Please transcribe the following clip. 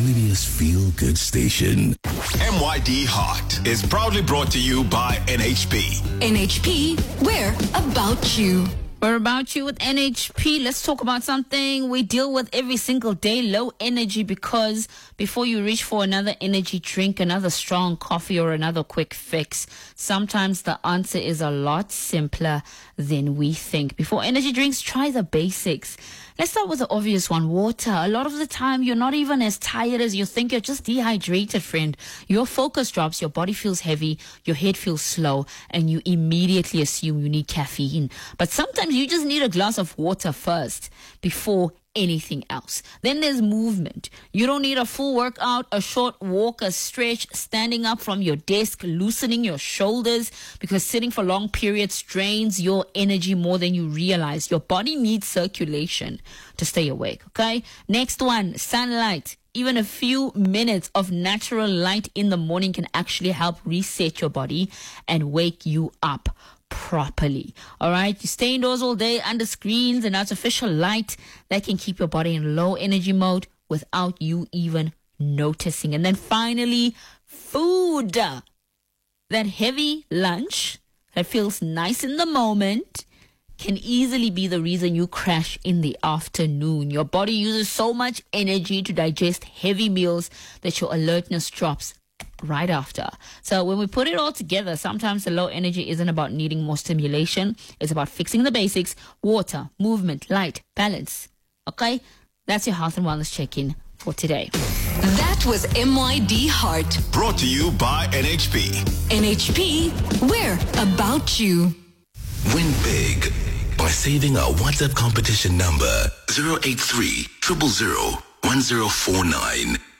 Namibia's feel-good station. MYD Hot is proudly brought to you by NHP. NHP, we're about you. We're about you with NHP. Let's talk about something we deal with every single day, low energy, because before you reach for another energy drink, another strong coffee, or another quick fix, sometimes the answer is a lot simpler than we think. Before energy drinks, try the basics. Let's start with the obvious one, water. A lot of the time, you're not even as tired as you think. You're just dehydrated, friend. Your focus drops, your body feels heavy, your head feels slow, and you immediately assume you need caffeine. But sometimes you just need a glass of water first before anything else. Then there's movement. You don't need a full workout, a short walk, a stretch, standing up from your desk, loosening your shoulders, because sitting for long periods drains your energy more than you realize. Your body needs circulation to stay awake, okay? Next one, sunlight. Even a few minutes of natural light in the morning can actually help reset your body and wake you up properly. All right, you stay indoors all day under screens and artificial light that can keep your body in low energy mode without you even noticing. And then finally, food. That heavy lunch that feels nice in the moment can easily be the reason you crash in the afternoon. Your body uses so much energy to digest heavy meals that your alertness drops right after. So when we put it all together, sometimes the low energy isn't about needing more stimulation. It's about fixing the basics: water, movement, light, balance. Okay? That's your health and wellness check-in for today. That was MYD Heart. Brought to you by NHP. NHP, we're about you. Win big by saving our WhatsApp competition number 083 000 1049.